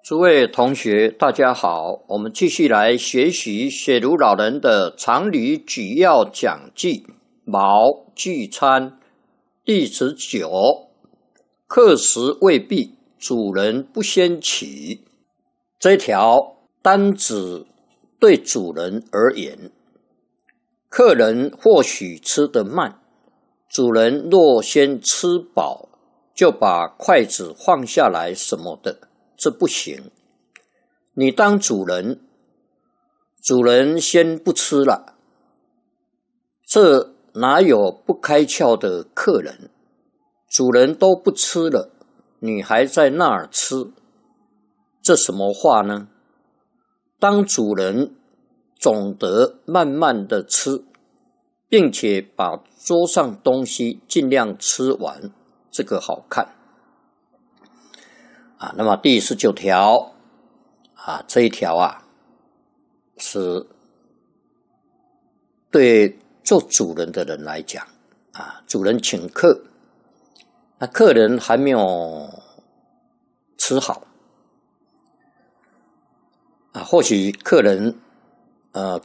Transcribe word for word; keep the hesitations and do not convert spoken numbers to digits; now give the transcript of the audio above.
诸位同学，大家好，我们继续来学习雪茹老人的常旅举要讲记卯聚餐第十九，客食未毕，主人不先起。这一条单指对主人而言，客人或许吃得慢，主人若先吃饱，就把筷子放下来什么的，这不行。你当主人，主人先不吃了，这哪有不开窍的客人？主人都不吃了，你还在那儿吃，这什么话呢？当主人总得慢慢的吃，并且把桌上东西尽量吃完，这个好看。啊，那么第十九条啊，这一条啊，是对做主人的人来讲啊，主人请客，那客人还没有吃好啊，或许客人呃